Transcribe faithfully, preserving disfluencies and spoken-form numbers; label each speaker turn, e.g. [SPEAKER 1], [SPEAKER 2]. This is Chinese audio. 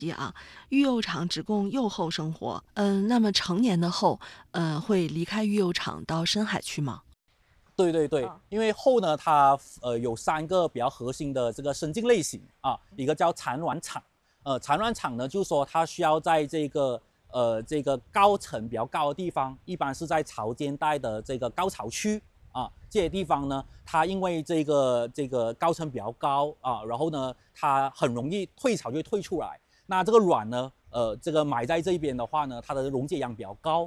[SPEAKER 1] 啊，育幼场只供幼后生活，嗯，那么成年的后，呃，会离开育幼场到深海去吗？
[SPEAKER 2] 对对对，因为后呢，它呃有三个比较核心的这个生境类型啊，一个叫产卵场，呃，产卵场呢，就是说它需要在这个呃这个高层比较高的地方，一般是在潮间带的这个高潮区啊，这些地方呢，它因为这个这个高层比较高啊，然后呢，它很容易退潮就退出来，那这个卵呢，呃，这个埋在这边的话呢，它的溶解氧比较高